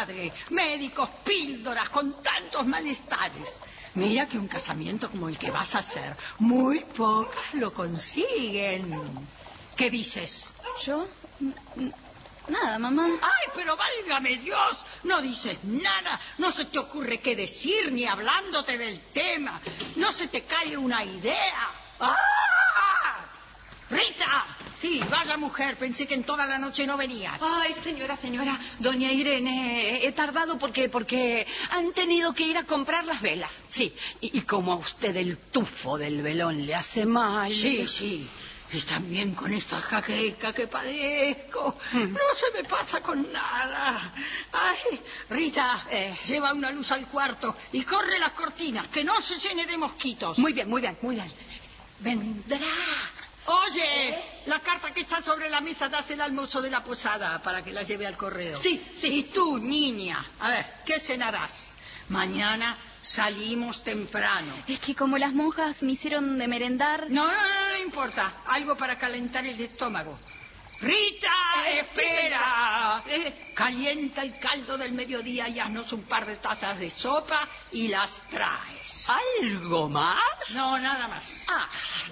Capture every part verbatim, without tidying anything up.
madre. Médicos, píldoras, con tantos malestares. Mira que un casamiento como el que vas a hacer, muy pocas lo consiguen. ¿Qué dices? ¿Yo? Nada, mamá. ¡Ay, pero válgame Dios! No dices nada, no se te ocurre qué decir ni hablándote del tema. No se te cae una idea. ¡Ah! ¡Rita! Sí, vaya mujer, pensé que en toda la noche no venías. Ay, señora, señora, doña Irene, he tardado porque porque han tenido que ir a comprar las velas. Sí, y, y como a usted el tufo del velón le hace mal... Sí, sí. Y también con esta jaqueca que padezco. Mm. No se me pasa con nada. Ay, Rita, eh. lleva una luz al cuarto y corre las cortinas, que no se llene de mosquitos. Muy bien, muy bien, muy bien. Vendrá. Oye, ¿Eh? La carta que está sobre la mesa, dásela al mozo de la posada para que la lleve al correo. Sí, sí. Y tú, niña, a ver, ¿qué cenarás? Mañana salimos temprano. Es que como las monjas me hicieron de merendar... No, no, no, no importa. Algo para calentar el estómago. ¡Rita, eh, espera! Eh, calienta el caldo del mediodía y haznos un par de tazas de sopa y las traes. ¿Algo más? No, nada más. Ah,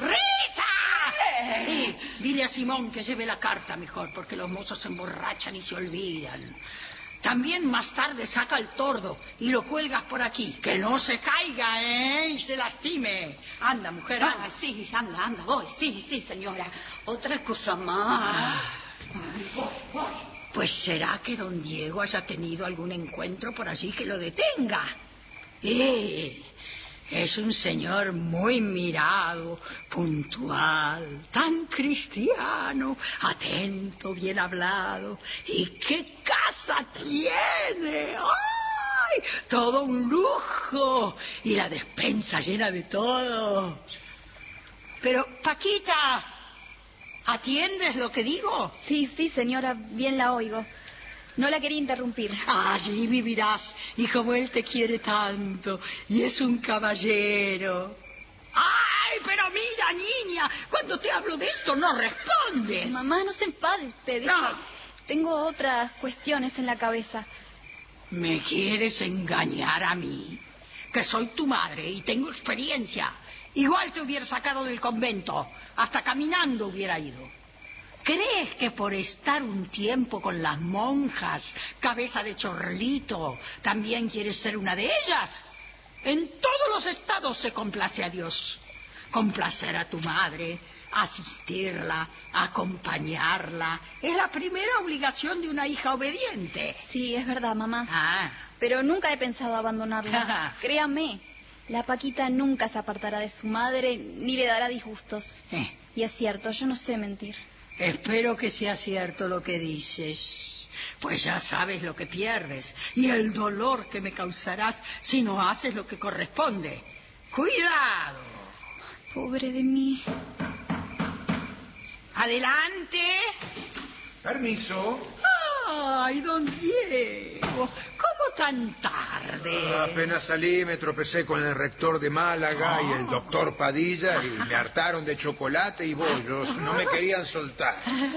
¡Rita! Eh. Sí, dile a Simón que lleve la carta mejor, porque los mozos se emborrachan y se olvidan. También más tarde saca el tordo y lo cuelgas por aquí. Que no se caiga, ¿eh? Y se lastime. Anda, mujer, anda. Ah, sí, anda, anda, voy. Sí, sí, señora. Otra cosa más. Ah. Voy, voy. Pues será que don Diego haya tenido algún encuentro por allí que lo detenga. Eh... Es un señor muy mirado, puntual, tan cristiano, atento, bien hablado. ¿Y qué casa tiene? ¡Ay! Todo un lujo. Y la despensa llena de todo. Pero, Paquita, ¿atiendes lo que digo? Sí, sí, señora, bien la oigo. No la quería interrumpir. Allí vivirás, y como él te quiere tanto, y es un caballero. ¡Ay, pero mira, niña! Cuando te hablo de esto no respondes. Mamá, no se enfade usted. No. Tengo otras cuestiones en la cabeza. ¿Me quieres engañar a mí? Que soy tu madre y tengo experiencia. Igual te hubiera sacado del convento. Hasta caminando hubiera ido. ¿Crees que por estar un tiempo con las monjas, cabeza de chorlito, también quieres ser una de ellas? En todos los estados se complace a Dios. Complacer a tu madre, asistirla, acompañarla, es la primera obligación de una hija obediente. Sí, es verdad, mamá. Ah. Pero nunca he pensado abandonarla. Créame, la Paquita nunca se apartará de su madre ni le dará disgustos. Eh. Y es cierto, yo no sé mentir. Espero que sea cierto lo que dices, pues ya sabes lo que pierdes y el dolor que me causarás si no haces lo que corresponde. ¡Cuidado! Pobre de mí. ¡Adelante! Permiso. ¡Ay, don Diego! ¿Cómo tan tarde? Apenas salí, me tropecé con el rector de Málaga oh. y el doctor Padilla y me hartaron de chocolate y bollos. No me querían soltar.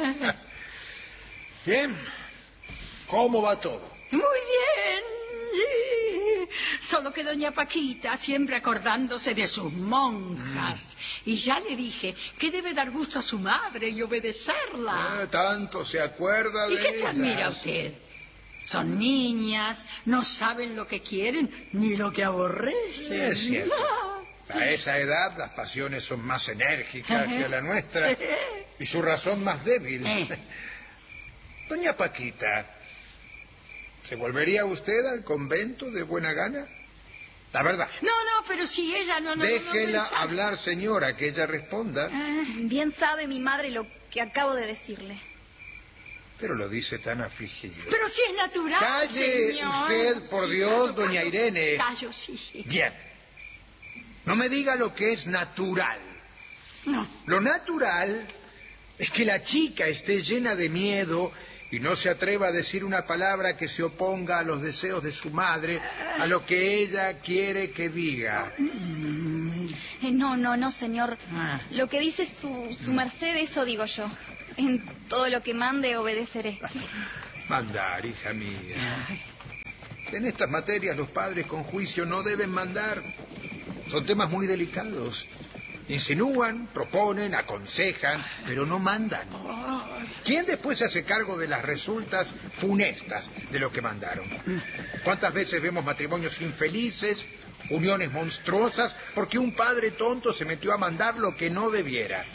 Bien. ¿Cómo va todo? Muy bien. Sí. Solo que doña Paquita, siempre acordándose de sus monjas. Mm. Y ya le dije que debe dar gusto a su madre y obedecerla. Eh, tanto se acuerda de ¿Y qué ellas? se admira usted? Son niñas, no saben lo que quieren ni lo que aborrecen. Es cierto. A esa edad las pasiones son más enérgicas que la nuestra y su razón más débil. Doña Paquita, ¿se volvería usted al convento de buena gana? La verdad. No, no, pero si ella no... no Déjela no, no hablar, señora, que ella responda. Ah, bien sabe mi madre lo que acabo de decirle. Pero lo dice tan afligido. Pero si es natural, Calle señor. usted, por sí, Dios, callo, doña callo, Irene. Callo, sí, sí. Bien. No me diga lo que es natural. No. Lo natural es que la chica esté llena de miedo y no se atreva a decir una palabra que se oponga a los deseos de su madre, a lo que ella quiere que diga. Eh, no, no, no, señor. Ah. Lo que dice su, su merced, eso digo yo. En todo lo que mande obedeceré. Mandar, hija mía. En estas materias los padres con juicio no deben mandar. Son temas muy delicados. Insinúan, proponen, aconsejan, pero no mandan. ¿Quién después se hace cargo de las resultas funestas de lo que mandaron? ¿Cuántas veces vemos matrimonios infelices, uniones monstruosas, porque un padre tonto se metió a mandar lo que no debiera?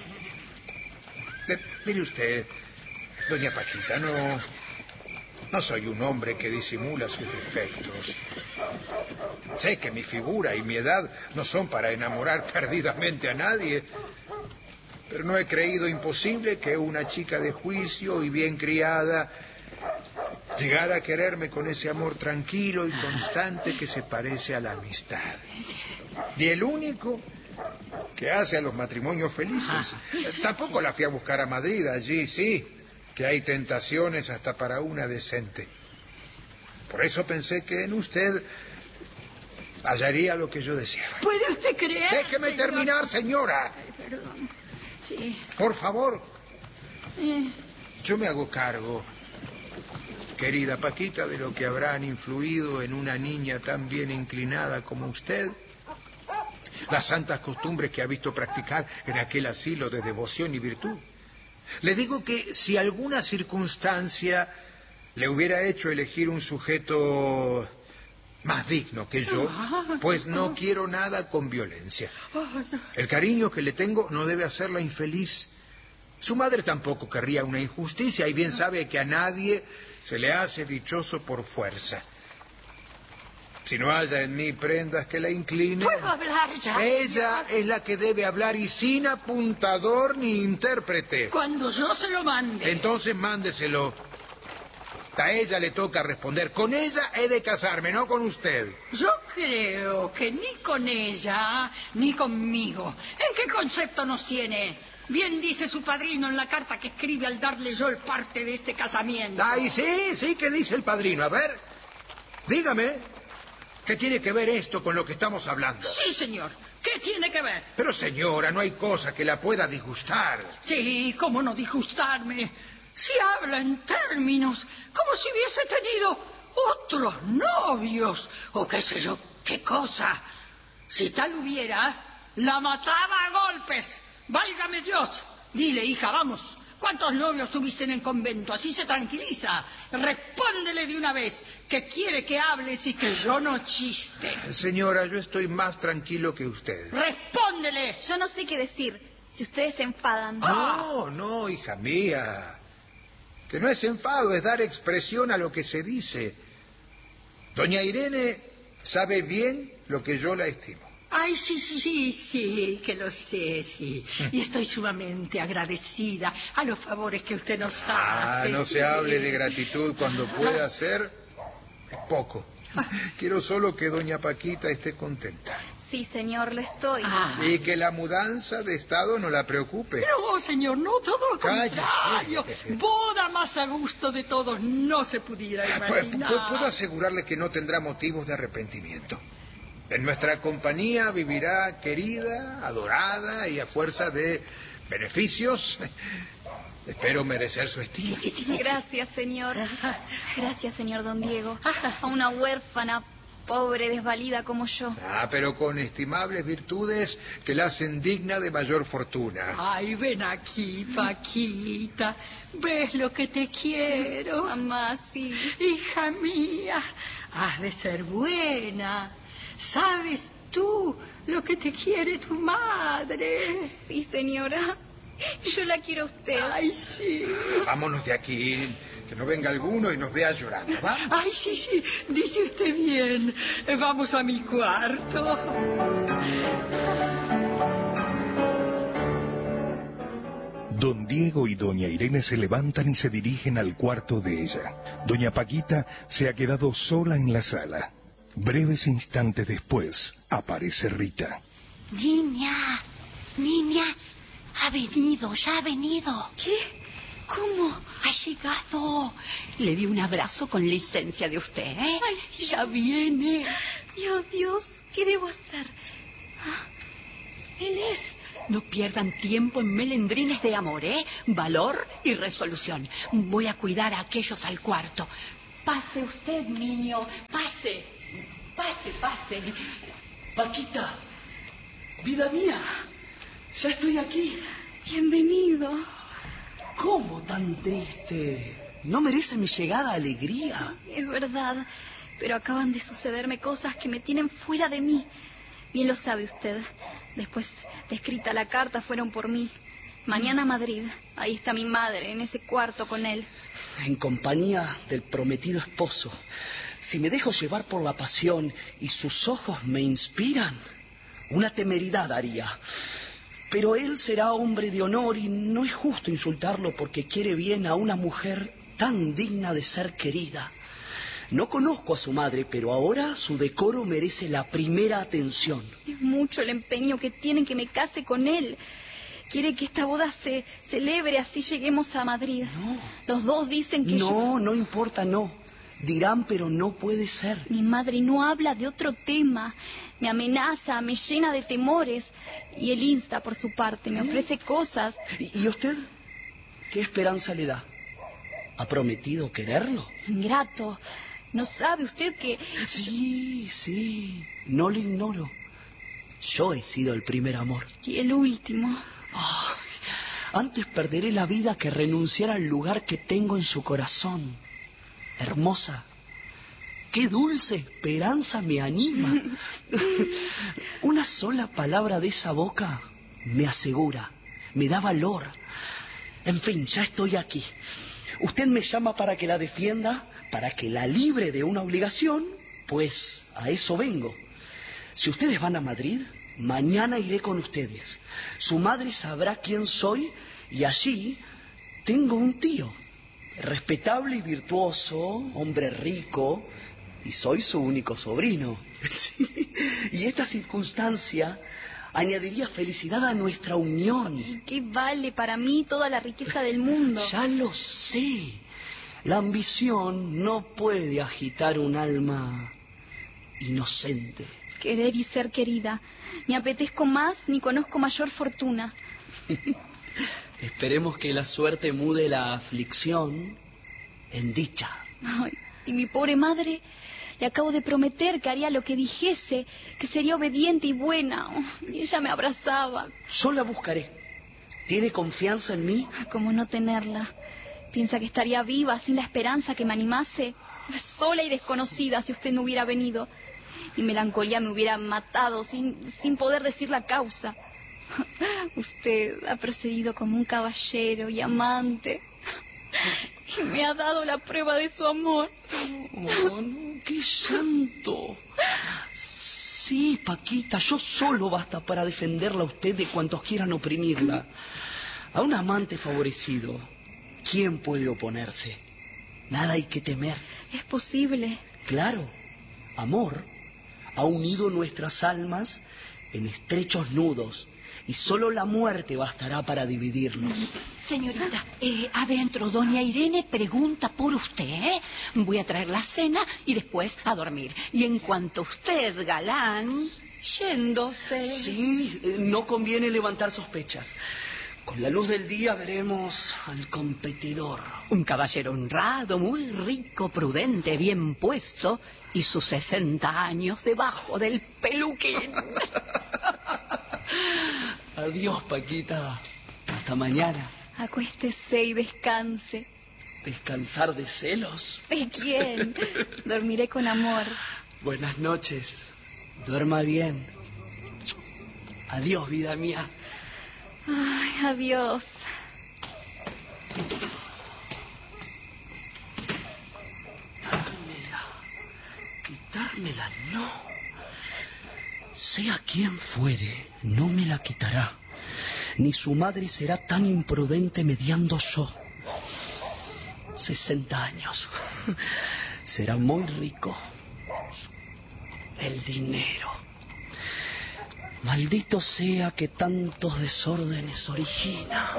Eh, mire usted, doña Paquita, no, no soy un hombre que disimula sus defectos. Sé que mi figura y mi edad no son para enamorar perdidamente a nadie, pero no he creído imposible que una chica de juicio y bien criada llegara a quererme con ese amor tranquilo y constante que se parece a la amistad. Y el único que hace a los matrimonios felices. Tampoco la fui a buscar a Madrid, allí sí, que hay tentaciones hasta para una decente. Por eso pensé que en usted hallaría lo que yo deseaba. ¿Puede usted creer? Déjeme señor? terminar, señora. Ay, perdón. Sí. Por favor. Eh. Yo me hago cargo, querida Paquita, de lo que habrán influido en una niña tan bien inclinada como usted. Las santas costumbres que ha visto practicar en aquel asilo de devoción y virtud. Le digo que si alguna circunstancia le hubiera hecho elegir un sujeto más digno que yo, pues no quiero nada con violencia. El cariño que le tengo no debe hacerla infeliz. Su madre tampoco querría una injusticia y bien sabe que a nadie se le hace dichoso por fuerza. Si no haya en mí prendas que la inclinen... ¿Puedo hablar ya? Ella es la que debe hablar y sin apuntador ni intérprete. Cuando yo se lo mande. Entonces mándeselo. A ella le toca responder. Con ella he de casarme, no con usted. Yo creo que ni con ella ni conmigo. ¿En qué concepto nos tiene? Bien dice su padrino en la carta que escribe al darle yo el parte de este casamiento. Ay, sí, sí, ¿qué dice el padrino? A ver, dígame. ¿Qué tiene que ver esto con lo que estamos hablando? Sí, señor. ¿Qué tiene que ver? Pero, señora, no hay cosa que la pueda disgustar. Sí, cómo no disgustarme. Si habla en términos como si hubiese tenido otros novios, o qué sé yo, qué cosa. Si tal hubiera, la mataba a golpes. Válgame Dios. Dile, hija, vamos. ¿Cuántos novios tuviste en el convento? Así se tranquiliza. Respóndele de una vez que quiere que hables y que yo no chiste. Señora, yo estoy más tranquilo que usted. Respóndele. Yo no sé qué decir, si ustedes se enfadan. No, no, hija mía. Que no es enfado, es dar expresión a lo que se dice. Doña Irene sabe bien lo que yo la estimo. Ay, sí, sí, sí, sí, que lo sé, sí. Y estoy sumamente agradecida a los favores que usted nos Ah, hace. no sí. se hable de gratitud cuando pueda ser poco. Quiero solo que doña Paquita esté contenta. Sí, señor, lo estoy. Ah. Y que la mudanza de estado no la preocupe. No, señor, no, todo lo Cállese. contrario. Boda más a gusto de todos no se pudiera Pu- imaginar. pu- Puedo asegurarle que no tendrá motivos de arrepentimiento. En nuestra compañía vivirá querida, adorada y a fuerza de beneficios. Espero merecer su estima. Sí, sí, sí, sí, sí. Gracias, señor. Gracias, señor don Diego. A una huérfana, pobre, desvalida como yo. Ah, pero con estimables virtudes que la hacen digna de mayor fortuna. Ay, ven aquí, Paquita. ¿Ves lo que te quiero? Mamá, sí. Hija mía, has de ser buena. ¿Sabes tú lo que te quiere tu madre? Sí, señora. Yo la quiero a usted. Ay, sí. Vámonos de aquí, que no venga alguno y nos vea llorando, ¿va? Ay, sí, sí. Dice usted bien. Vamos a mi cuarto. Don Diego y doña Irene se levantan y se dirigen al cuarto de ella. Doña Paquita se ha quedado sola en la sala. Breves instantes después, aparece Rita. Niña, niña, ha venido, ya ha venido. ¿Qué? ¿Cómo? Ha llegado. Le di un abrazo con licencia de usted, ¿eh? Ay, ya viene. Dios, Dios, ¿qué debo hacer? Ah, él es. No pierdan tiempo en melendrines de amor, ¿eh? Valor y resolución. Voy a cuidar a aquellos al cuarto. Pase usted, niño, pase. Pase, pase, pase. Paquita, vida mía, ya estoy aquí. Bienvenido. ¿Cómo tan triste? ¿No merece mi llegada alegría? Es verdad, pero acaban de sucederme cosas que me tienen fuera de mí. Bien lo sabe usted. Después de escrita la carta fueron por mí. Mañana a Madrid. Ahí está mi madre, en ese cuarto con él. En compañía del prometido esposo. Si me dejo llevar por la pasión y sus ojos me inspiran, una temeridad haría. Pero él será hombre de honor y no es justo insultarlo porque quiere bien a una mujer tan digna de ser querida. No conozco a su madre, pero ahora su decoro merece la primera atención. Es mucho el empeño que tienen que me case con él. Quiere que esta boda se celebre, así lleguemos a Madrid. No. Los dos dicen que No, yo... no importa, no. Dirán, pero no puede ser. Mi madre no habla de otro tema. Me amenaza, me llena de temores. Y él insta por su parte, me ofrece cosas. ¿Y, y usted? ¿Qué esperanza le da? ¿Ha prometido quererlo? Ingrato. ¿No sabe usted que...? Sí, sí, no lo ignoro. Yo he sido el primer amor. Y el último. Ay, antes perderé la vida que renunciar al lugar que tengo en su corazón. Hermosa, qué dulce esperanza me anima. Una sola palabra de esa boca me asegura, me da valor. En fin, ya estoy aquí. Usted me llama para que la defienda, para que la libre de una obligación, pues a eso vengo. Si ustedes van a Madrid, mañana iré con ustedes. Su madre sabrá quién soy y allí tengo un tío, respetable y virtuoso, hombre rico, y soy su único sobrino. Sí. Y esta circunstancia añadiría felicidad a nuestra unión. ¿Y qué vale para mí toda la riqueza del mundo? Ya lo sé. La ambición no puede agitar un alma inocente. Querer y ser querida. Ni apetezco más ni conozco mayor fortuna. Esperemos que la suerte mude la aflicción en dicha. Ay, y mi pobre madre, le acabo de prometer que haría lo que dijese, que sería obediente y buena. Y ella me abrazaba. Yo la buscaré. ¿Tiene confianza en mí? ¿Cómo no tenerla? ¿Piensa que estaría viva sin la esperanza que me animase? Sola y desconocida si usted no hubiera venido. Mi melancolía me hubiera matado sin, sin poder decir la causa. Usted ha procedido como un caballero y amante y me ha dado la prueba de su amor. Oh, no, ¡qué llanto! Sí, Paquita, yo solo basta para defenderla a usted de cuantos quieran oprimirla. A un amante favorecido, ¿quién puede oponerse? Nada hay que temer. Es posible. Claro, amor ha unido nuestras almas en estrechos nudos y solo la muerte bastará para dividirlos. Señorita, eh, adentro doña Irene pregunta por usted, ¿eh? Voy a traer la cena y después a dormir. Y en cuanto usted, galán, yéndose... Sí, eh, no conviene levantar sospechas. Con la luz del día veremos al competidor. Un caballero honrado, muy rico, prudente, bien puesto, y sus sesenta años debajo del peluquín. Adiós, Paquita. Hasta mañana. Acuéstese y descanse. ¿Descansar de celos? ¿De quién? Dormiré con amor. Buenas noches. Duerma bien. Adiós, vida mía. Ay, adiós. Dármela. Quitármela, no. Sea quien fuere, no me la quitará. Ni su madre será tan imprudente mediando yo. Sesenta años. Será muy rico. El dinero. Maldito sea que tantos desórdenes origina.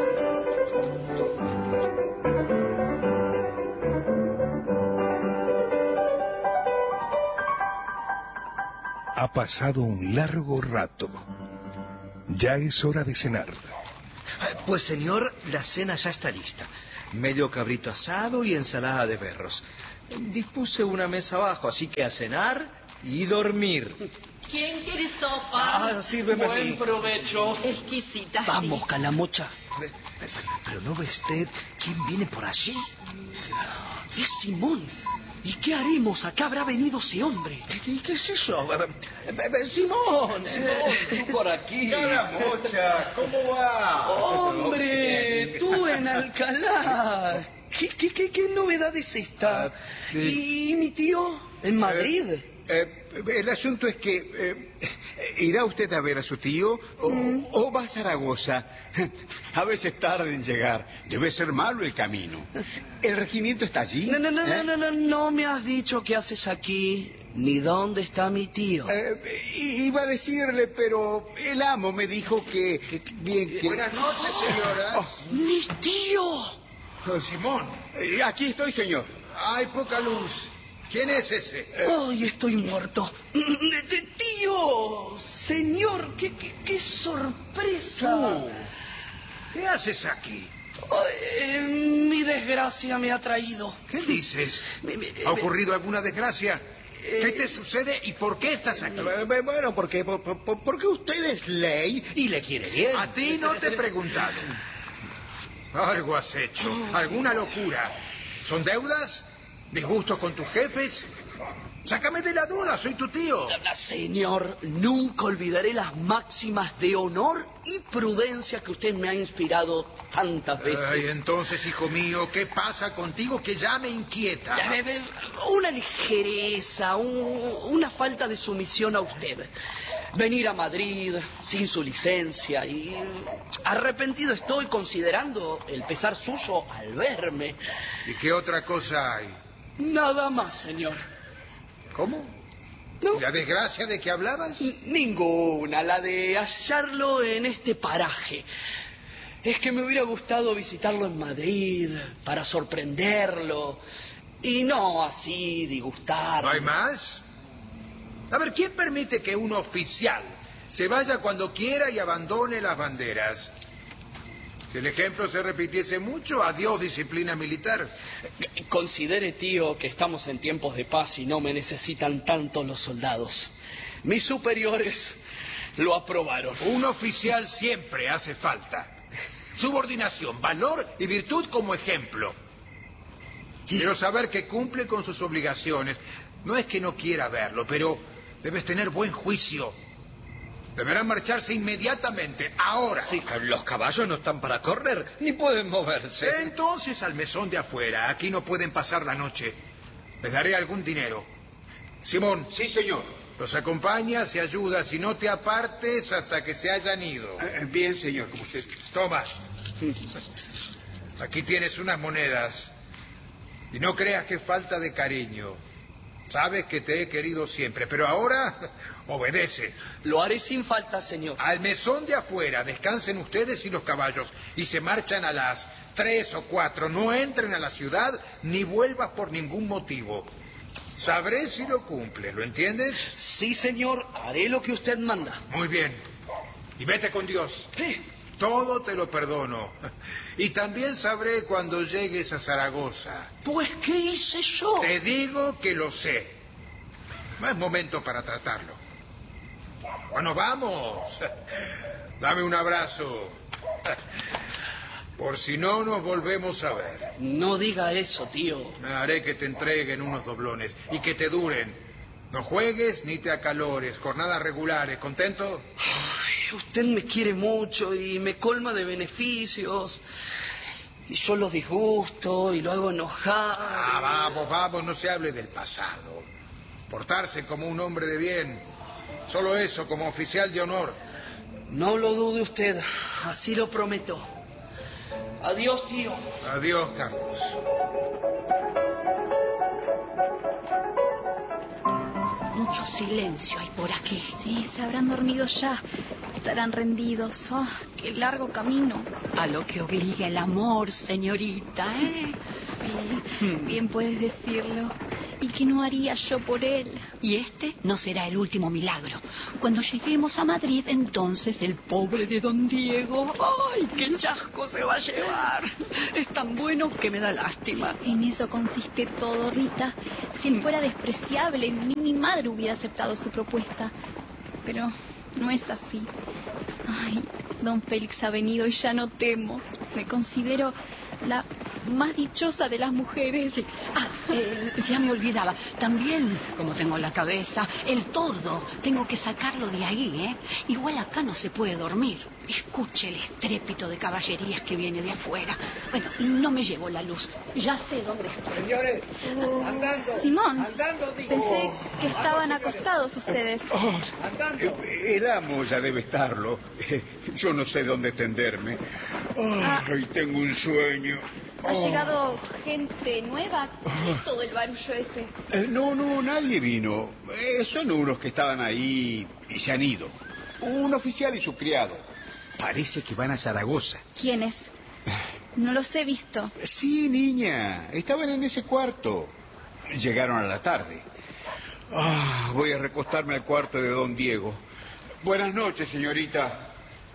Ha pasado un largo rato. Ya es hora de cenar. Pues señor, la cena ya está lista. Medio cabrito asado y ensalada de berros. Dispuse una mesa abajo, así que a cenar y dormir. ¿Quién quiere sopa? Ah, sírveme a mí. Buen provecho. Exquisita. sí. Vamos, Calamocha. Pero ¿no ve usted quién viene por allí? Es Simón. ¿Y qué haremos? Acá habrá venido ese hombre. ¿Qué, qué es eso? Simón, Simón, tú por aquí. Calamocha, ¿cómo va? ¡Hombre! ¡Tú en Alcalá! ¿Qué, qué, qué, qué novedad es esta? Ah, sí. ¿Y mi tío? ¿En Madrid? Eh, eh, el asunto es que... eh, ¿irá usted a ver a su tío o, mm. o va a Zaragoza? A veces tarda en llegar. Debe ser malo el camino. ¿El regimiento está allí? No, no, no, ¿Eh? no, no, no, no me has dicho qué haces aquí, ni dónde está mi tío. Eh, iba a decirle, pero el amo me dijo que... que bien, que... Buenas noches, señora. Oh, ¡Mi tío! oh, Simón, eh, aquí estoy, señor. Hay poca luz. ¿Quién es ese? ¡Ay, estoy muerto! ¡Tío! Señor, qué, qué, qué sorpresa. ¿Tú? ¿Qué haces aquí? Ay, mi desgracia me ha traído. ¿Qué dices? Me, me, ¿Ha ocurrido alguna desgracia? Eh, ¿Qué te sucede y por qué estás aquí? Eh, Bueno, porque, por- por- porque usted es ley y le quiere bien. A ti no te he preguntado. Algo has hecho. ¿Alguna locura? ¿Son deudas? ¿Disgustos con tus jefes? Sácame de la duda, soy tu tío. Señor, nunca olvidaré las máximas de honor y prudencia que usted me ha inspirado tantas veces. Ay, entonces, hijo mío, ¿qué pasa contigo que ya me inquieta? Eh, eh, Una ligereza, un- una falta de sumisión a usted. Venir a Madrid sin su licencia y arrepentido estoy considerando el pesar suyo al verme. ¿Y qué otra cosa hay? Nada más, señor. ¿Cómo? No. ¿La desgracia de que hablabas? N- Ninguna, la de hallarlo en este paraje. Es que me hubiera gustado visitarlo en Madrid para sorprenderlo y no así disgustarlo. ¿No hay más? A ver, ¿quién permite que un oficial se vaya cuando quiera y abandone las banderas? Si el ejemplo se repitiese mucho, adiós disciplina militar. Considere, tío, que estamos en tiempos de paz y no me necesitan tanto los soldados. Mis superiores lo aprobaron. Un oficial siempre hace falta. Subordinación, valor y virtud como ejemplo. Quiero saber que cumple con sus obligaciones. No es que no quiera verlo, pero debes tener buen juicio. Deberán marcharse inmediatamente, ahora. Sí, los caballos no están para correr, ni pueden moverse. Entonces al mesón de afuera. Aquí no pueden pasar la noche. Les daré algún dinero. Simón. Sí, señor. Los acompañas y ayudas y no te apartes hasta que se hayan ido. Eh, bien, señor, como usted. Toma. Aquí tienes unas monedas. Y no creas que falta de cariño. Sabes que te he querido siempre, pero ahora obedece. Lo haré sin falta, señor. Al mesón de afuera, descansen ustedes y los caballos y se marchan a las tres o cuatro. No entren a la ciudad ni vuelvas por ningún motivo. Sabré si lo cumple, ¿lo entiendes? Sí, señor, haré lo que usted manda. Muy bien. Y vete con Dios. Eh, Todo te lo perdono. Y también sabré cuando llegues a Zaragoza. Pues, ¿qué hice yo? Te digo que lo sé. No es momento para tratarlo. Bueno, vamos. Dame un abrazo. Por si no nos volvemos a ver. No diga eso, tío. Haré que te entreguen unos doblones y que te duren. No juegues ni te acalores. Jornadas regulares. ¿Contento? Ay, usted me quiere mucho y me colma de beneficios. Y yo los disgusto y lo hago enojar. Ah, vamos, vamos, no se hable del pasado. Portarse como un hombre de bien. Solo eso, como oficial de honor. No lo dude usted, así lo prometo. Adiós, tío. Adiós, Carlos. Mucho silencio hay por aquí. Sí, se habrán dormido ya. Estarán rendidos. Oh, qué largo camino. A lo que obliga el amor, señorita, ¿eh? Sí, bien puedes decirlo. ¿Y qué no haría yo por él? Y este no será el último milagro. Cuando lleguemos a Madrid, entonces el pobre de don Diego, ¡ay, qué chasco se va a llevar! Es tan bueno que me da lástima. En eso consiste todo, Rita. Si él fuera despreciable, ni mi madre hubiera aceptado su propuesta. Pero no es así. Ay, don Félix ha venido y ya no temo. Me considero la más dichosa de las mujeres. Sí. Ah, eh, ya me olvidaba. También, como tengo la cabeza, el tordo, tengo que sacarlo de ahí, ¿eh? Igual acá no se puede dormir. Escuche el estrépito de caballerías que viene de afuera. Bueno, no me llevo la luz. Ya sé dónde estoy. Señores, andando. Simón, andando, digo. pensé que estaban acostados ustedes. Oh, Andando. eh, el amo ya debe estarlo. Eh, Yo no sé dónde tenderme. Ay, tengo un sueño. ¿Ha Oh. llegado gente nueva? ¿Qué es todo el barullo ese? Eh, no, no, nadie vino. Eh, son unos que estaban ahí y se han ido. Un oficial y su criado. Parece que van a Zaragoza. ¿Quiénes? No los he visto. Sí, niña. Estaban en ese cuarto. Llegaron a la tarde. Ah, voy a recostarme al cuarto de don Diego. Buenas noches, señorita.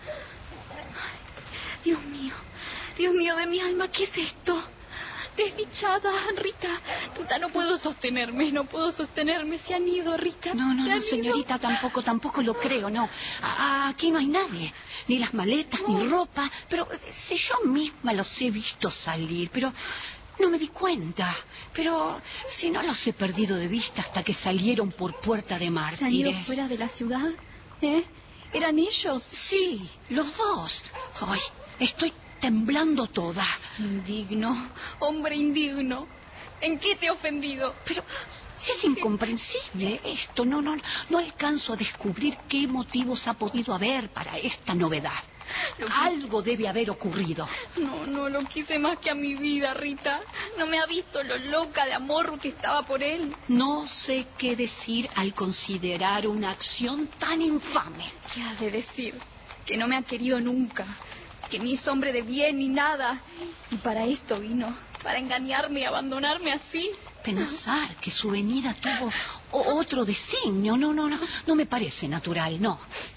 Dios mío, Dios mío de mi alma, ¿qué es esto? Desdichada, Rita. Rita, no puedo sostenerme, no puedo sostenerme. Se han ido, Rita. No, no, Se no, han señorita, ido. tampoco, tampoco lo creo, no. A- Aquí no hay nadie. Ni las maletas, ni ropa. Pero si yo misma los he visto salir, pero no me di cuenta. Pero si no los he perdido de vista hasta que salieron por Puerta de ¿Se han ido Mártires. fuera de la ciudad? ¿Eh? ¿Eran ellos? Sí, los dos. Ay, estoy temblando toda. Indigno, hombre indigno. ¿En qué te he ofendido? Pero si es incomprensible esto, no, no, no alcanzo a descubrir qué motivos ha podido haber para esta novedad. Lo que- Algo debe haber ocurrido. No, no lo quise más que a mi vida, Rita. No me ha visto lo loca de amor que estaba por él. No sé qué decir al considerar una acción tan infame. ¿Qué has de decir? Que no me ha querido nunca. Que ni es hombre de bien ni nada. Y para esto vino. Para engañarme y abandonarme así. Pensar que su venida tuvo o- otro designio, no, no, no, no me parece natural, no.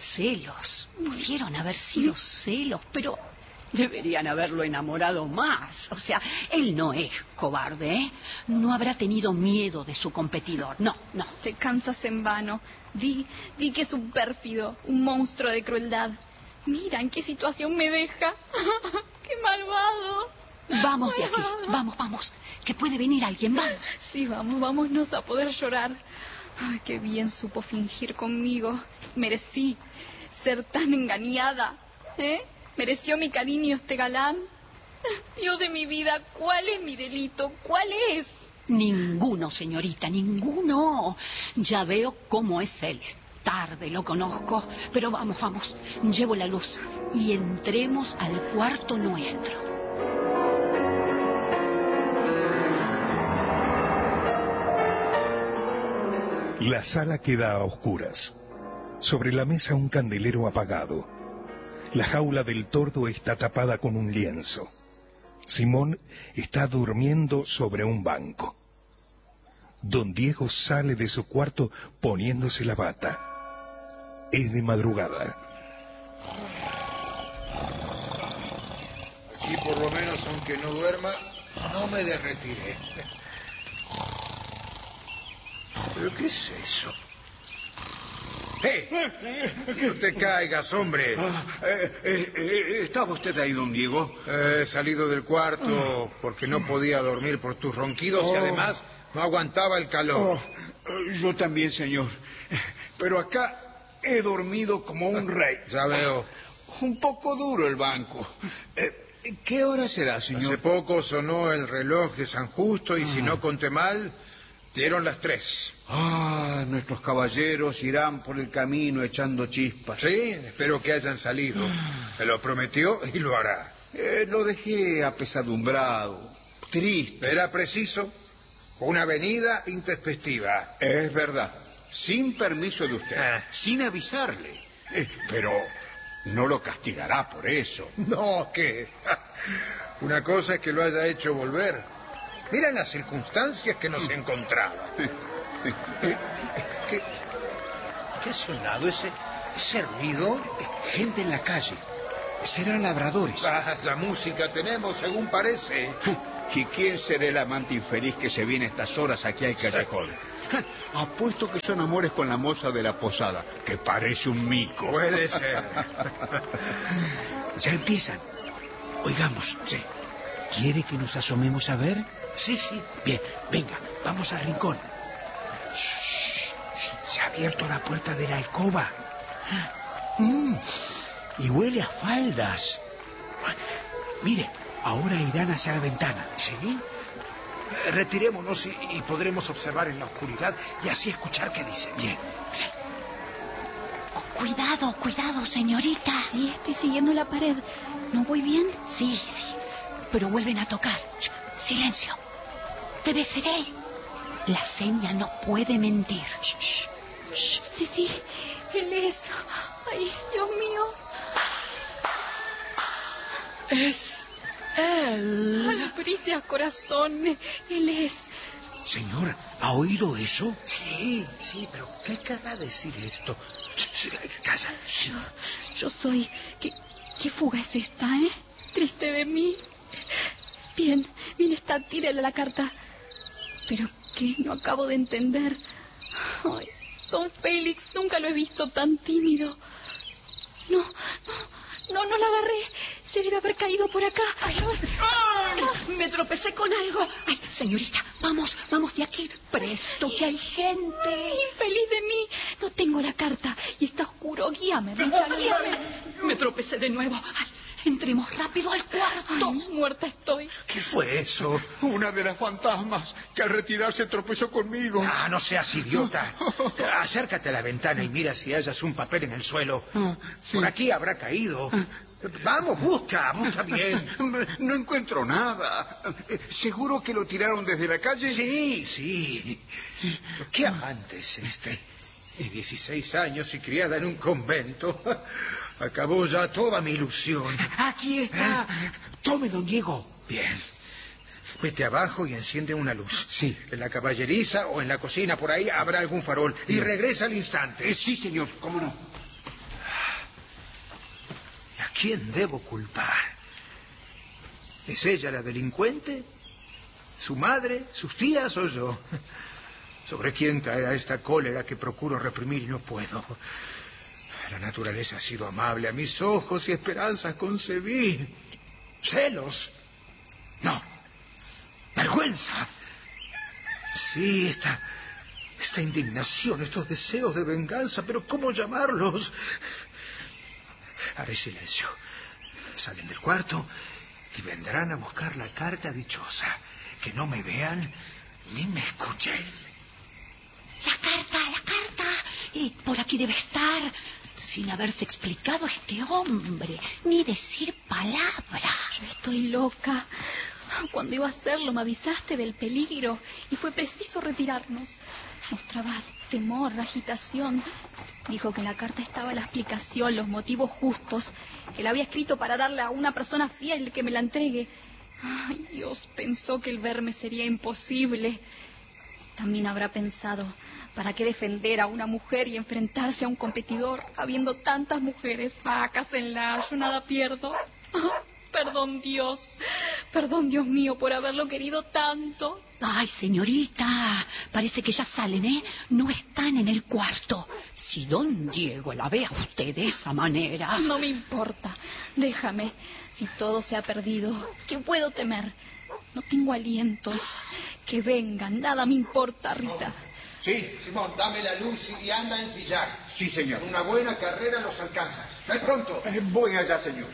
Celos, pudieron haber sido celos, pero deberían haberlo enamorado más. O sea, él no es cobarde, ¿eh? No habrá tenido miedo de su competidor, no, no. Te cansas en vano. Di, di que es un pérfido, un monstruo de crueldad. Mira en qué situación me deja. ¡Qué malvado! Vamos de aquí, vamos, vamos, que puede venir alguien, vamos. Sí, vamos, vámonos a poder llorar. Ay, qué bien supo fingir conmigo. Merecí ser tan engañada. ¿Eh? ¿Mereció mi cariño este galán? Dios de mi vida, ¿cuál es mi delito? ¿Cuál es? Ninguno, señorita, ninguno. Ya veo cómo es él. Tarde lo conozco, pero vamos, vamos, llevo la luz y entremos al cuarto nuestro. La sala queda a oscuras. Sobre la mesa un candelero apagado. La jaula del tordo está tapada con un lienzo. Simón está durmiendo sobre un banco. Don Diego sale de su cuarto poniéndose la bata. Es de madrugada. Aquí por lo menos, aunque no duerma, no me derretiré. ¿Pero qué es eso? ¡Eh! No te caigas, hombre. Ah, eh, eh, eh, ¿Estaba usted ahí, don Diego? He salido del cuarto porque no podía dormir por tus ronquidos y Oh. además no aguantaba el calor. Oh, eh, yo también, señor. Pero acá he dormido como un rey. Ya veo. Un poco duro el banco. Eh, ¿Qué hora será, Hace señor? poco sonó el reloj de San Justo y si no conté mal, dieron las tres. Ah, nuestros caballeros irán por el camino echando chispas. Sí, espero que hayan salido. Me lo prometió y lo hará. Eh, lo dejé apesadumbrado, triste. Era preciso una venida intempestiva. Es verdad, sin permiso de usted, Ah. sin avisarle. Eh, pero no lo castigará por eso. No, ¿qué? Una cosa es que lo haya hecho volver Mira las circunstancias que nos encontraba. ¿Qué, qué ha sonado ese, ese ruido? Gente en la calle. Serán labradores. Vaya música tenemos, según parece. ¿Y quién será el amante infeliz que se viene a estas horas aquí al callejón? Apuesto que son amores con la moza de la posada, que parece un mico. Puede ser. Ya empiezan. Oigamos. Sí. ¿Quiere que nos asomemos a ver? Sí, sí. Bien, venga, vamos al rincón. Shh, sí, se ha abierto la puerta de la alcoba. Mm, y huele a faldas. Mire, ahora irán hacia la ventana. ¿Sí? Retirémonos y, y podremos observar en la oscuridad y así escuchar qué dicen. Bien. Sí. Cuidado, cuidado, señorita. Sí, estoy siguiendo la pared. ¿No voy bien? Sí, sí. Pero vuelven a tocar. Silencio. Debe ser él. La seña no puede mentir. Shh, shh, shh. Sí, sí. Él es. Ay, Dios mío. Es él. Albricias, corazón. Él es. Señor, ¿ha oído eso? Sí, sí, pero ¿qué querrá decir esto? Calla. Yo, yo soy... ¿Qué, ¿Qué fuga es esta, eh? Triste de mí. Bien, bien está, tírale la carta. ¿Pero qué? No acabo de entender. Ay, don Félix, nunca lo he visto tan tímido. No, no, no, no la agarré. Se debe haber caído por acá. Ay, ay, me tropecé con algo. Ay, señorita, vamos, vamos de aquí. Presto, que hay gente. Infeliz de mí. No tengo la carta y está oscuro. Guíame, Rita, guíame. Me tropecé de nuevo. Ay, entremos rápido al cuarto. Ay, muerta estoy. ¿Qué fue eso? Una de las fantasmas que al retirarse tropezó conmigo. Ah, no seas idiota. Acércate a la ventana y mira si hallas un papel en el suelo. Ah, sí. Por aquí habrá caído. Vamos, busca, busca bien. No encuentro nada. ¿Seguro que lo tiraron desde la calle? Sí, sí. ¿Qué amante es este? De dieciséis años y criada en un convento. Acabó ya toda mi ilusión. Aquí está. Tome, don Diego. Bien. Vete abajo y enciende una luz. Sí. En la caballeriza o en la cocina, por ahí, habrá algún farol. Y regresa al instante. Eh, sí, señor, cómo no. ¿Y a quién debo culpar? ¿Es ella la delincuente? ¿Su madre? ¿Sus tías o yo? ¿Sobre quién caerá esta cólera que procuro reprimir y no puedo? La naturaleza ha sido amable. A mis ojos y esperanzas concebí. ¿Celos? No. ¿Vergüenza? Sí, esta, esta indignación, estos deseos de venganza, pero ¿cómo llamarlos? Haré silencio. Salen del cuarto y vendrán a buscar la carta dichosa. Que no me vean ni me escuchen. La carta, la carta. Eh, por aquí debe estar. Sin haberse explicado este hombre, ni decir palabra. Yo estoy loca. Cuando iba a hacerlo me avisaste del peligro y fue preciso retirarnos. Mostraba temor, agitación. Dijo que en la carta estaba la explicación, los motivos justos, que la había escrito para darle a una persona fiel que me la entregue. Ay, Dios, pensó que el verme sería imposible. También habrá pensado, ¿para qué defender a una mujer y enfrentarse a un competidor, habiendo tantas mujeres? Ah, cásenla, yo nada pierdo. Perdón, Dios. Perdón, Dios mío, por haberlo querido tanto. Ay, señorita, parece que ya salen, ¿eh? No están en el cuarto. Si don Diego la ve a usted de esa manera... No me importa. Déjame. Si todo se ha perdido, ¿qué puedo temer? No tengo alientos. Que vengan, nada me importa, Rita. Sí, Simón, dame la luz y anda a ensillar. Sí, señor. Con una buena carrera los alcanzas. ¡Ve pronto! Eh, voy allá, señor.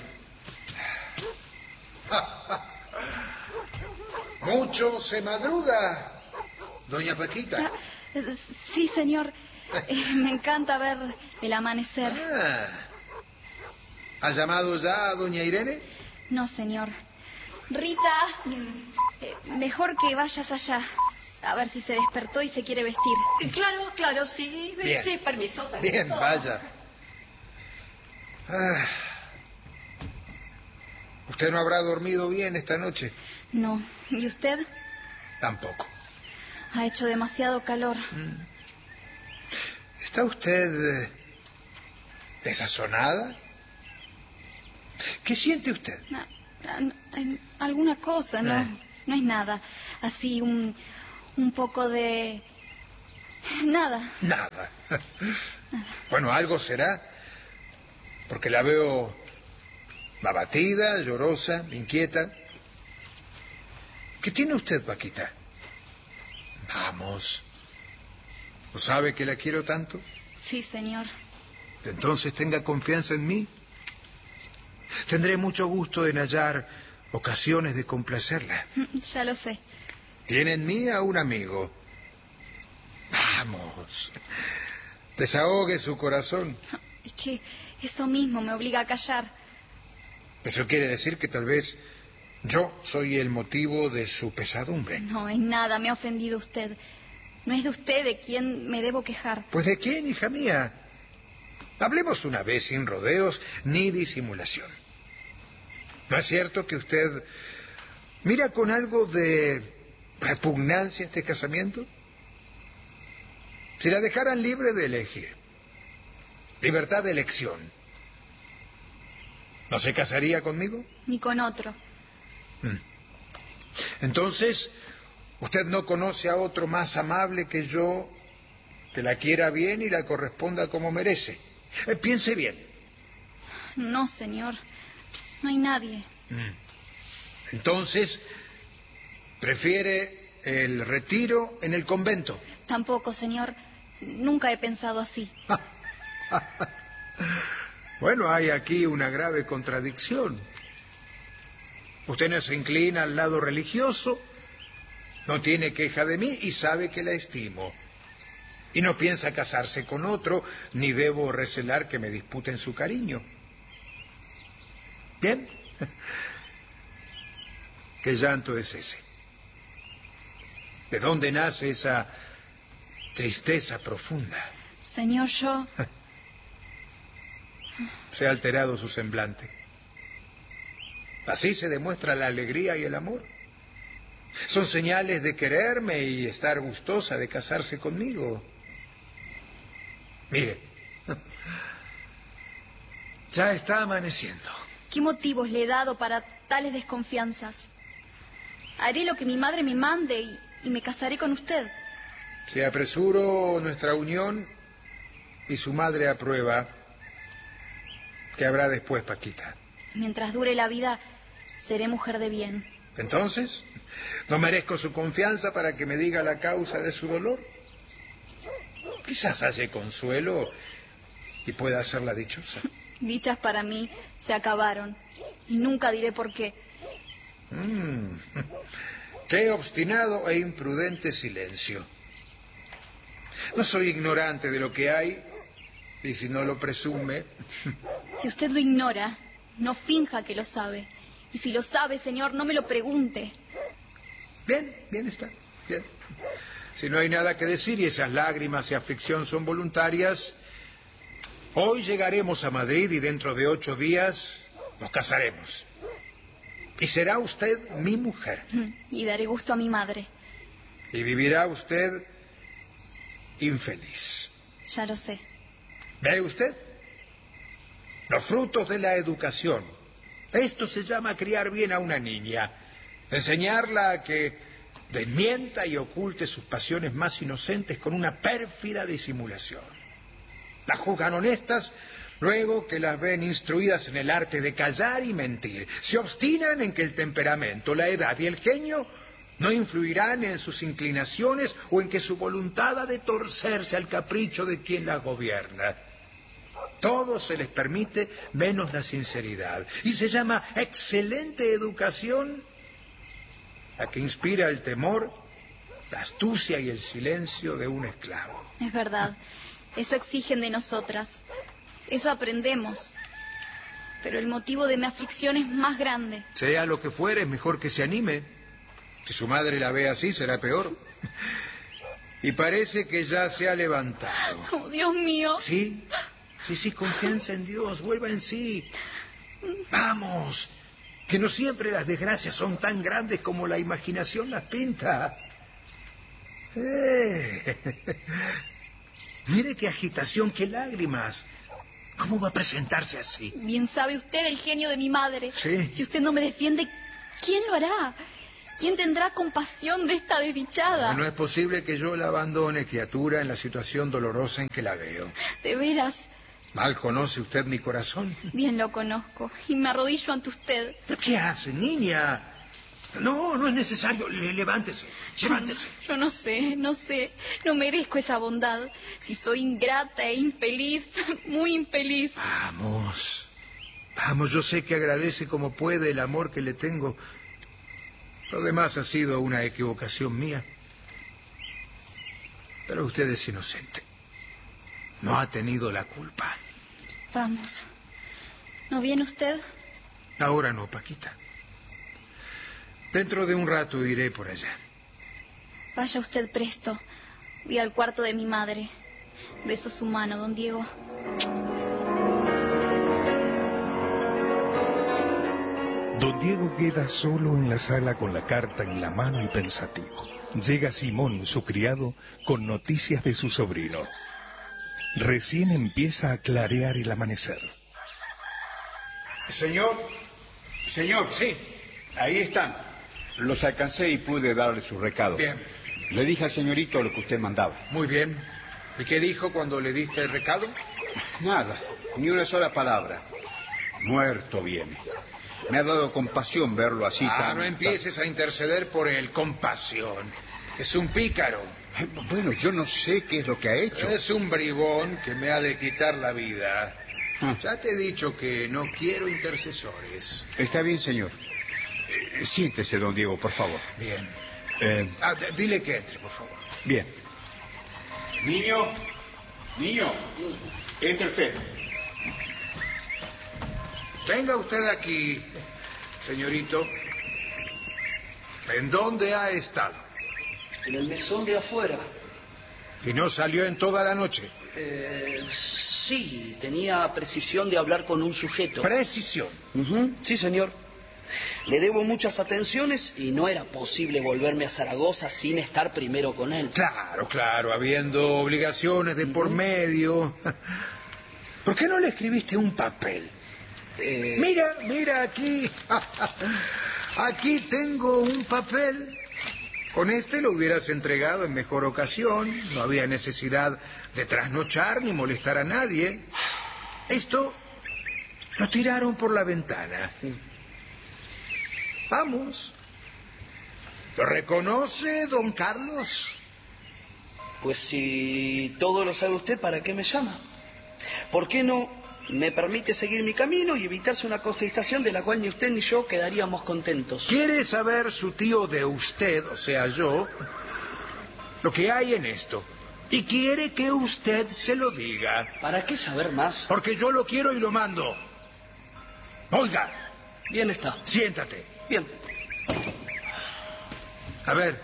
Mucho se madruga, doña Paquita. Ah, sí, señor. Eh, me encanta ver el amanecer. Ah. ¿Ha llamado ya a doña Irene? No, señor. Rita, eh, mejor que vayas allá. A ver si se despertó y se quiere vestir. Claro, claro, sí. Bien. Sí, permiso, permiso. Bien, vaya. Ah. ¿Usted no habrá dormido bien esta noche? No. ¿Y usted? Tampoco. Ha hecho demasiado calor. Mm. ¿Está usted eh, desazonada? ¿Qué siente usted? No, no, alguna cosa, no, Eh. no es nada. Así un, un poco de... Nada. Nada. Bueno, algo será, porque la veo abatida, llorosa, inquieta. ¿Qué tiene usted, Paquita? Vamos. ¿No sabe que la quiero tanto? Sí, señor. Entonces tenga confianza en mí. Tendré mucho gusto en hallar ocasiones de complacerla. Ya lo sé. Tiene en mí a un amigo. Vamos. Desahogue su corazón. Es que eso mismo me obliga a callar. Eso quiere decir que tal vez yo soy el motivo de su pesadumbre. No, en nada me ha ofendido usted. No es de usted de quien me debo quejar. Pues ¿de quién, hija mía? Hablemos una vez sin rodeos ni disimulación. ¿No es cierto que usted mira con algo de repugnancia este casamiento? Si la dejaran libre de elegir, libertad de elección, ¿no se casaría conmigo? Ni con otro. Hmm. Entonces, ¿usted no conoce a otro más amable que yo, que la quiera bien y la corresponda como merece? Eh, piense bien. No, señor. No hay nadie. Hmm. Entonces, ¿prefiere el retiro en el convento? Tampoco, señor. Nunca he pensado así. Bueno, hay aquí una grave contradicción. Usted no se inclina al lado religioso, no tiene queja de mí y sabe que la estimo. Y no piensa casarse con otro, ni debo recelar que me disputen su cariño. ¿Bien? ¿Qué llanto es ese? ¿De dónde nace esa tristeza profunda? Señor, yo... Se ha alterado su semblante. Así se demuestra la alegría y el amor. Son señales de quererme y estar gustosa de casarse conmigo. Mire, ya está amaneciendo. ¿Qué motivos le he dado para tales desconfianzas? Haré lo que mi madre me mande y, y me casaré con usted. Si apresuro nuestra unión y su madre aprueba, ¿qué habrá después, Paquita? Mientras dure la vida, seré mujer de bien. Entonces, ¿no merezco su confianza para que me diga la causa de su dolor? Quizás halle consuelo y pueda hacerla dichosa. Dichas para mí se acabaron y nunca diré por qué. Mm, qué obstinado e imprudente silencio. No soy ignorante de lo que hay, y si no lo presume... Si usted lo ignora, no finja que lo sabe. Y si lo sabe, señor, no me lo pregunte. Bien, bien está, bien. Si no hay nada que decir y esas lágrimas y aflicción son voluntarias, hoy llegaremos a Madrid y dentro de ocho días nos casaremos. Y será usted mi mujer. Y daré gusto a mi madre. Y vivirá usted infeliz. Ya lo sé. ¿Ve usted? Los frutos de la educación. Esto se llama criar bien a una niña. Enseñarla a que desmienta y oculte sus pasiones más inocentes con una pérfida disimulación. Las juzgan honestas luego que las ven instruidas en el arte de callar y mentir. Se obstinan en que el temperamento, la edad y el genio no influirán en sus inclinaciones o en que su voluntad ha de torcerse al capricho de quien las gobierna. Todo se les permite menos la sinceridad. Y se llama excelente educación la que inspira el temor, la astucia y el silencio de un esclavo. Es verdad. Eso exigen de nosotras. Eso aprendemos. Pero el motivo de mi aflicción es más grande. Sea lo que fuere, es mejor que se anime. Si su madre la ve así, será peor. Y parece que ya se ha levantado. Oh, Dios mío. Sí, sí, sí, confianza en Dios, vuelva en sí. Vamos, que no siempre las desgracias son tan grandes como la imaginación las pinta. Eh. Mire qué agitación, qué lágrimas. ¿Cómo va a presentarse así? Bien sabe usted el genio de mi madre. Sí. Si usted no me defiende, ¿quién lo hará? ¿Quién tendrá compasión de esta desdichada? No es posible que yo la abandone, criatura, en la situación dolorosa en que la veo. De veras, ¿Mal conoce usted mi corazón? bien lo conozco y me arrodillo ante usted. ¿Pero qué hace, niña? No, no es necesario. Le- levántese, levántese. Yo no sé, no sé, no merezco esa bondad. Si soy ingrata e infeliz, muy infeliz. Vamos, vamos, yo sé que agradece como puede el amor que le tengo. Lo demás ha sido una equivocación mía. Pero usted es inocente. No ha tenido la culpa. Vamos, ¿no viene usted? Ahora no, Paquita. Dentro de un rato iré por allá. Vaya usted presto. Voy al cuarto de mi madre. Beso su mano, don Diego. Don Diego queda solo en la sala con la carta en la mano y pensativo. Llega Simón, su criado, con noticias de su sobrino. Recién empieza a clarear el amanecer. Señor, señor, Sí, ahí están. Los alcancé y pude darle su recado. bien, Le dije al señorito lo que usted mandaba. muy bien. ¿Y qué dijo cuando le diste el recado? Nada, ni una sola palabra. Muerto viene. Me ha dado compasión verlo así. Ah, tan- no empieces a interceder por él. Compasión. Es un pícaro. tan- Bueno, yo no sé qué es lo que ha hecho. Es un bribón que me ha de quitar la vida. Ah, Ya te he dicho que no quiero intercesores. está bien, señor. Eh, siéntese, don Diego, por favor. Bien. Eh, Ah, d- dile que entre, por favor. bien. Niño, niño, entre usted. Venga usted aquí, señorito. ¿En dónde ha estado? En el mesón de afuera. ¿Y no salió en toda la noche? Eh, sí, tenía precisión de hablar con un sujeto. Precisión. Ujú, sí, señor. Le debo muchas atenciones y no era posible volverme a Zaragoza sin estar primero con él. Claro, claro, habiendo obligaciones de por medio. ¿Por qué no le escribiste un papel? Eh, Mira, mira aquí. Aquí tengo un papel. Con este lo hubieras entregado en mejor ocasión. No había necesidad de trasnochar ni molestar a nadie. Esto lo tiraron por la ventana. Vamos. ¿Lo reconoce, don Carlos? Pues si todo lo sabe usted, ¿para qué me llama? ¿Por qué no me permite seguir mi camino y evitarse una contestación de la cual ni usted ni yo quedaríamos contentos? ¿Quiere saber su tío de usted, o sea, yo, lo que hay en esto? Y quiere que usted se lo diga. ¿Para qué saber más? Porque yo lo quiero y lo mando. Oiga, Bien está. siéntate. Bien. A ver,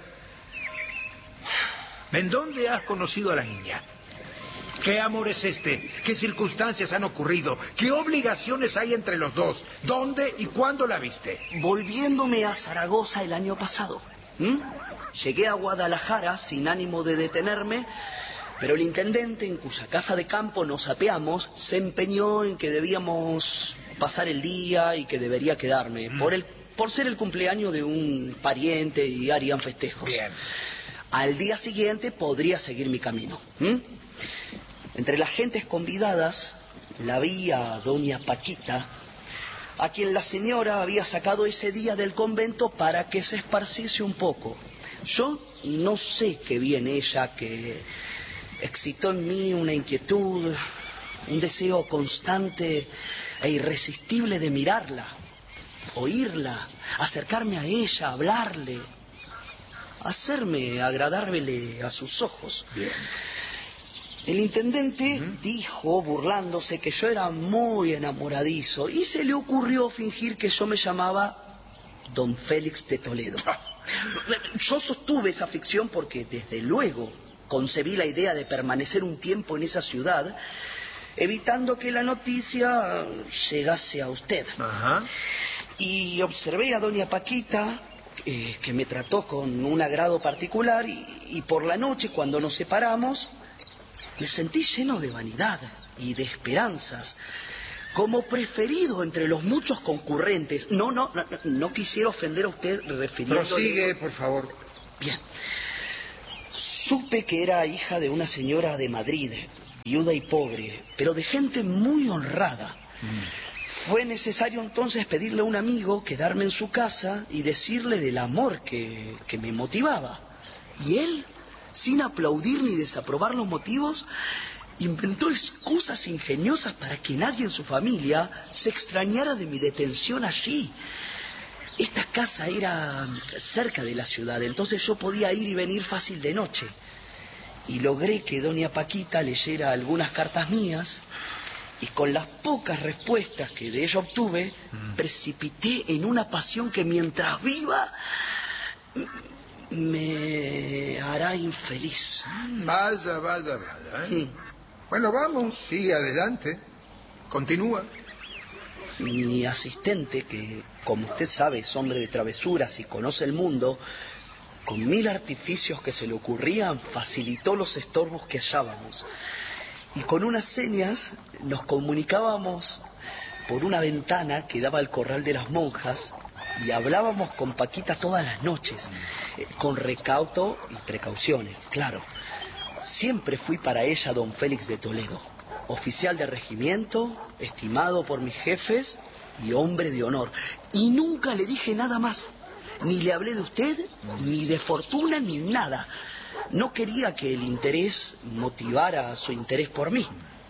¿en dónde has conocido a la niña? ¿Qué amor es este? ¿Qué circunstancias han ocurrido? ¿Qué obligaciones hay entre los dos? ¿Dónde y cuándo la viste? Volviéndome a Zaragoza el año pasado. ¿m? Llegué a Guadalajara sin ánimo de detenerme, pero el intendente, en cuya casa de campo nos apeamos, se empeñó en que debíamos pasar el día y que debería quedarme, mm. por, el, por ser el cumpleaños de un pariente y harían festejos. Bien. Al día siguiente podría seguir mi camino. ¿m? Entre las gentes convidadas la vi a doña Paquita, a quien la señora había sacado ese día del convento para que se esparciese un poco. Yo no sé qué vi en ella que excitó en mí una inquietud, un deseo constante e irresistible de mirarla, oírla, acercarme a ella, hablarle, hacerme agradarle a sus ojos. Bien. El intendente uh-huh. dijo, burlándose, que yo era muy enamoradizo y se le ocurrió fingir que yo me llamaba Don Félix de Toledo. Yo sostuve esa ficción porque desde luego concebí la idea de permanecer un tiempo en esa ciudad, evitando que la noticia llegase a usted. Ajá. Y observé a doña Paquita eh, que me trató con un agrado particular y, y por la noche, cuando nos separamos, me sentí lleno de vanidad y de esperanzas, como preferido entre los muchos concurrentes. No, no, no, no quisiera ofender a usted refiriéndole... Prosigue, por favor. Bien. Supe que era hija de una señora de Madrid, viuda y pobre, pero de gente muy honrada. Mm. Fue necesario entonces pedirle a un amigo quedarme en su casa y decirle del amor que, que me motivaba. Y él, sin aplaudir ni desaprobar los motivos, inventó excusas ingeniosas para que nadie en su familia se extrañara de mi detención allí. Esta casa era cerca de la ciudad, entonces yo podía ir y venir fácil de noche. Y logré que doña Paquita leyera algunas cartas mías, y con las pocas respuestas que de ella obtuve, mm. precipité en una pasión que mientras viva me hará infeliz. Vaya, vaya, vaya, ¿eh? Mm. Bueno, vamos, sigue adelante. Continúa. Mi asistente, que como usted sabe es hombre de travesuras y conoce el mundo, con mil artificios que se le ocurrían, facilitó los estorbos que hallábamos. Y con unas señas nos comunicábamos por una ventana que daba al corral de las monjas y hablábamos con Paquita todas las noches, eh, con recaudo y precauciones, claro. Siempre fui para ella don Félix de Toledo, oficial de regimiento, estimado por mis jefes y hombre de honor. Y nunca le dije nada más. Ni le hablé de usted, ni de fortuna, ni nada. No quería que el interés motivara su interés por mí.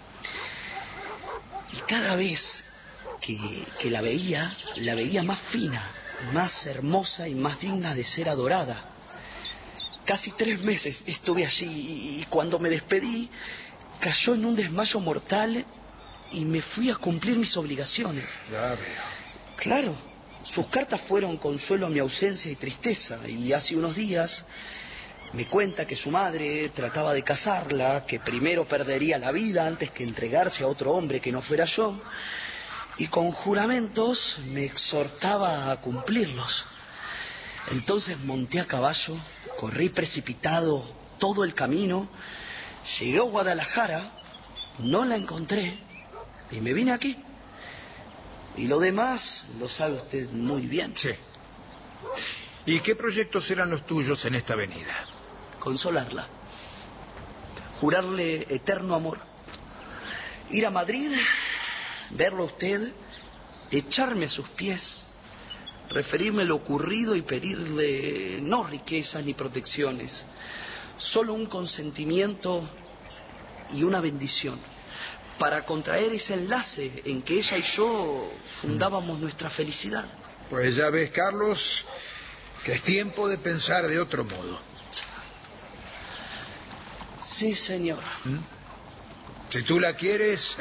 Y cada vez que, que la veía, la veía más fina, más hermosa y más digna de ser adorada. Casi tres meses estuve allí y cuando me despedí, cayó en un desmayo mortal y me fui a cumplir mis obligaciones. Ya veo. Claro, sus cartas fueron consuelo a mi ausencia y tristeza, y hace unos días me cuenta que su madre trataba de casarla, que primero perdería la vida antes que entregarse a otro hombre que no fuera yo, y con juramentos me exhortaba a cumplirlos. Entonces monté a caballo, corrí precipitado todo el camino, llegué a Guadalajara, no la encontré y me vine aquí. Y lo demás lo sabe usted muy bien. Sí. ¿Y qué proyectos eran los tuyos en esta avenida? Consolarla, jurarle eterno amor, ir a Madrid, verlo a usted, echarme a sus pies, referirme lo ocurrido y pedirle no riquezas ni protecciones, solo un consentimiento y una bendición para contraer ese enlace en que ella y yo fundábamos nuestra felicidad. Pues ya ves, Carlos, que es tiempo de pensar de otro modo. Sí, señor. ¿Mm? Si tú la quieres,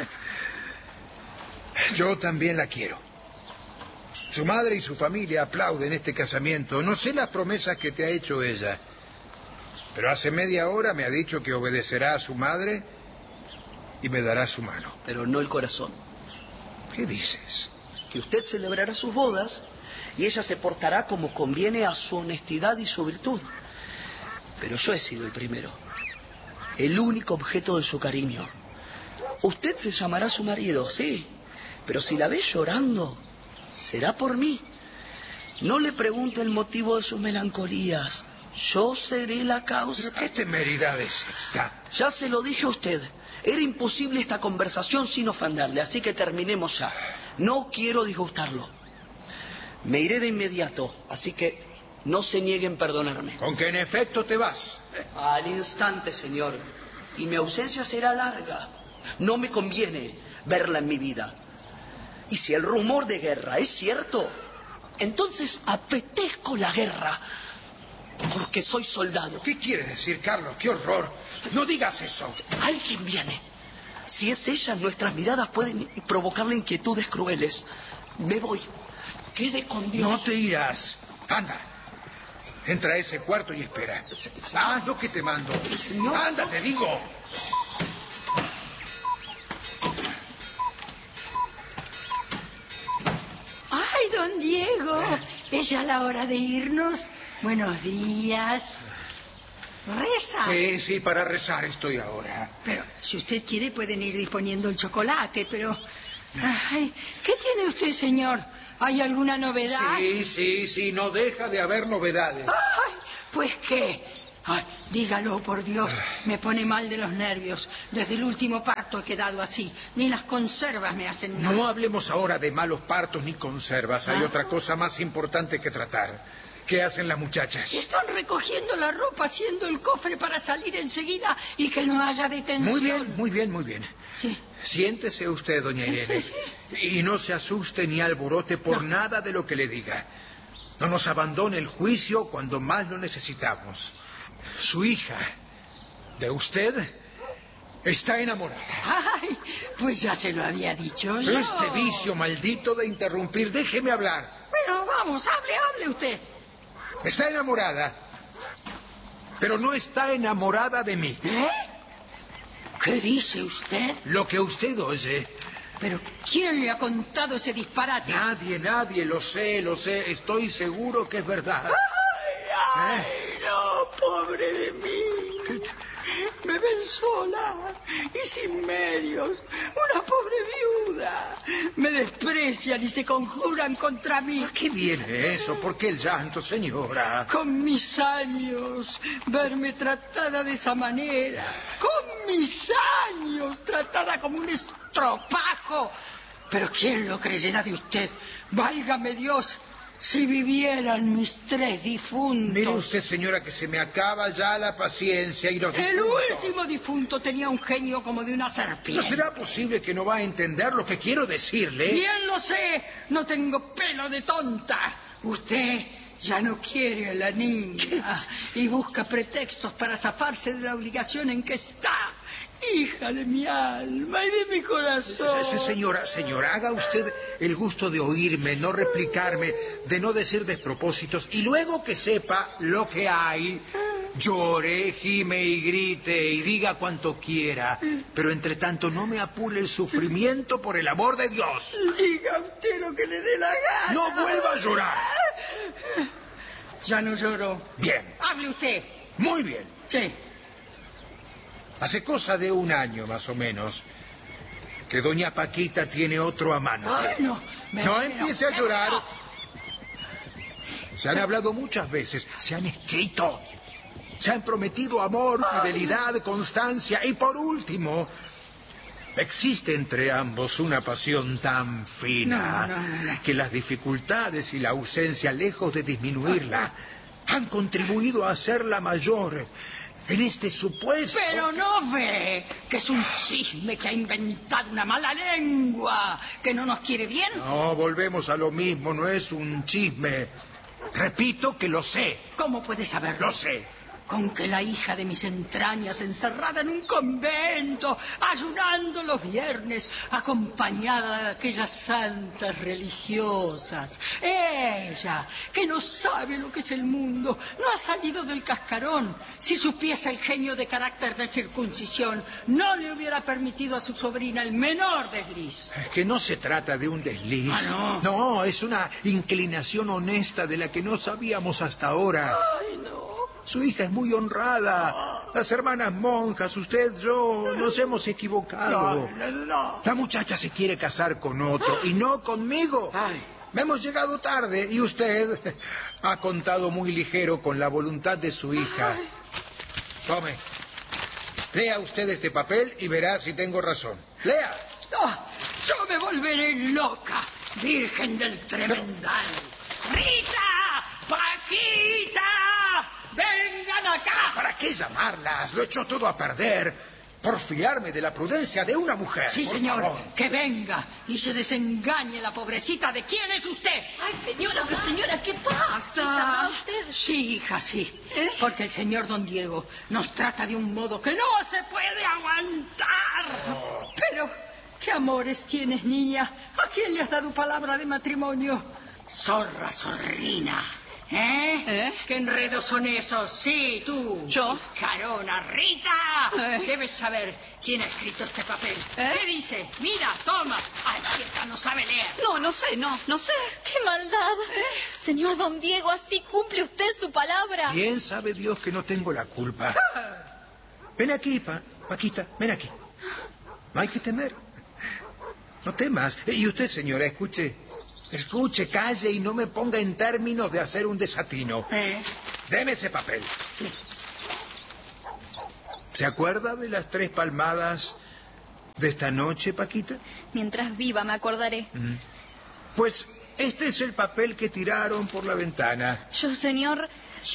yo también la quiero. Su madre y su familia aplauden este casamiento. No sé las promesas que te ha hecho ella, pero hace media hora me ha dicho que obedecerá a su madre y me dará su mano. Pero no el corazón. ¿Qué dices? Que usted celebrará sus bodas y ella se portará como conviene a su honestidad y su virtud. Pero yo he sido el primero, el único objeto de su cariño. Usted se llamará su marido, sí, pero si la ve llorando, será por mí. No le pregunte el motivo de sus melancolías. Yo seré la causa. ¿Pero qué temeridad es esta? Ya se lo dije a usted. Era imposible esta conversación sin ofenderle, así que terminemos ya. No quiero disgustarlo. Me iré de inmediato, así que no se niegue en perdonarme. Con que en efecto te vas. Al instante, señor. Y mi ausencia será larga. No me conviene verla en mi vida. Y si el rumor de guerra es cierto, entonces apetezco la guerra, porque soy soldado. ¿Qué quieres decir, Carlos? ¡Qué horror! No digas eso. Alguien viene. Si es ella, nuestras miradas pueden provocarle inquietudes crueles. Me voy. Quede con Dios. No te irás. Anda. Entra a ese cuarto y espera. Se, se... Haz lo que te mando. No. Anda, te digo. ¡Ay, don Diego! ¿Es ya la hora de irnos? Buenos días. ¿Reza? Sí, sí, para rezar estoy ahora. Pero si usted quiere pueden ir disponiendo el chocolate, pero... Ay, ¿qué tiene usted, señor? ¿Hay alguna novedad? Sí, sí, sí, no deja de haber novedades. Ay, pues qué. Ay, dígalo, por Dios, me pone mal de los nervios. Desde el último parto he quedado así. Ni las conservas me hacen nada. No hablemos ahora de malos partos ni conservas. Hay Ah. otra cosa más importante que tratar. ¿Qué hacen las muchachas? Están recogiendo la ropa, haciendo el cofre para salir enseguida y que no haya detención. Muy bien, muy bien, muy bien. Sí. Siéntese usted, doña Irene, Sí, y no se asuste ni alborote por No. nada de lo que le diga. No nos abandone el juicio cuando más lo necesitamos. Su hija, de usted, está enamorada. Ay, pues ya se lo había dicho yo. Pero este vicio maldito de interrumpir, déjeme hablar. Bueno, vamos, hable, hable usted. Está enamorada, pero no está enamorada de mí. ¿Eh? ¿Qué dice usted? Lo que usted oye. ¿Pero quién le ha contado ese disparate? Nadie, nadie, lo sé, lo sé, estoy seguro que es verdad. Ay, ay, no, pobre de mí. Me ven sola y sin medios. Una pobre viuda. Me desprecian y se conjuran contra mí. ¿A qué viene eso? ¿Por qué el llanto, señora? Con mis años, verme tratada de esa manera. Con mis años, tratada como un estropajo. Pero ¿quién lo creyera de usted? Válgame Dios, si vivieran mis tres difuntos. Mire usted, señora, que se me acaba ya la paciencia y los El difuntos. último difunto tenía un genio como de una serpiente. ¿No será posible que no va a entender lo que quiero decirle? Bien lo sé, no tengo pelo de tonta. Usted ya no quiere a la niña y busca pretextos para zafarse de la obligación en que está. Hija de mi alma y de mi corazón. Sí, señora, señora, haga usted el gusto de oírme, no replicarme, de no decir despropósitos, y luego que sepa lo que hay, llore, gime y grite y diga cuanto quiera, pero entre tanto no me apure el sufrimiento por el amor de Dios. Diga usted lo que le dé la gana. No vuelva a llorar. Ya no lloro. Bien, Hable usted. muy bien. Sí. Hace cosa de un año más o menos que doña Paquita tiene otro amante. Ay, no. Me No muero. empiece a Me llorar. muero. Se han hablado muchas veces, se han escrito, se han prometido amor, fidelidad, constancia y por último, existe entre ambos una pasión tan fina No, no, no, no. que las dificultades y la ausencia, lejos de disminuirla, han contribuido a hacerla mayor. En este supuesto... Pero no ve que es un chisme que ha inventado una mala lengua que no nos quiere bien. No, volvemos a lo mismo, no es un chisme. Repito que lo sé, ¿Cómo puede saberlo? lo sé. Con que la hija de mis entrañas encerrada en un convento, ayunando los viernes, acompañada de aquellas santas religiosas. Ella, que no sabe lo que es el mundo, no ha salido del cascarón. Si supiese el genio de carácter de circuncisión, no le hubiera permitido a su sobrina el menor desliz. Es que no se trata de un desliz. Ah, no. No, es una inclinación honesta de la que no sabíamos hasta ahora. Ay, no. Su hija es muy honrada. Las hermanas monjas, usted, yo, nos hemos equivocado. No, no, no. La muchacha se quiere casar con otro y no conmigo. Ay. Hemos llegado tarde y usted ha contado muy ligero con la voluntad de su hija. Tome. Lea usted este papel y verá si tengo razón. Lea. No, yo me volveré loca, virgen del tremendal. ¡Rita! ¡Paquita! ¡Vengan acá! ¿Para qué llamarlas? Lo he hecho todo a perder por fiarme de la prudencia de una mujer. Sí, por señor, favor. que venga y se desengañe la pobrecita. ¿De quién es usted? Ay, señora, pero señora, ¿qué pasa? ¿Se llama usted? Sí, hija, sí. Porque el señor don Diego nos trata de un modo que no se puede aguantar. Pero, ¿qué amores tienes, niña? ¿A quién le has dado palabra de matrimonio? Zorra, zorrina. ¿Eh? ¿Eh? ¿Qué enredos son esos? Sí, tú. ¿Yo? Carona, Rita. ¿Eh? Debes saber quién ha escrito este papel. ¿Eh? ¿Qué dice? Mira, toma. Ay, si esta no sabe leer. No, no sé, no, no sé. ¡Qué maldad! Señor Don Diego, así cumple usted su palabra. Bien sabe Dios que no tengo la culpa. Ven aquí, pa Paquita, ven aquí. No hay que temer. No temas. Y usted, señora, escuche. Escuche, calle y no me ponga en términos de hacer un desatino. ¿Eh? Deme ese papel. ¿Se acuerda de las tres palmadas de esta noche, Paquita? Mientras viva me acordaré. Mm. Pues este es el papel que tiraron por la ventana. Yo, señor...